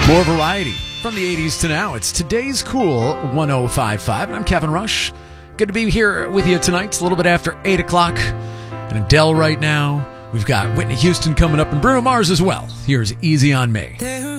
More variety from the 80s to now. It's Today's Cool 105.5. I'm Kevin Rush. Good to be here with you tonight. It's a little bit after 8 o'clock. And Adele right now. We've got Whitney Houston coming up and Bruno Mars as well. Here's Easy on Me.